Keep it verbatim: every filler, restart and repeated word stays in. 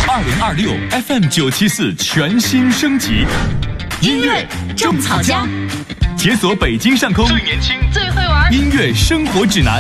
二零二六 F M 九七四全新升级， 音乐种草家， 解锁北京上空最年轻、最会玩音乐生活指南。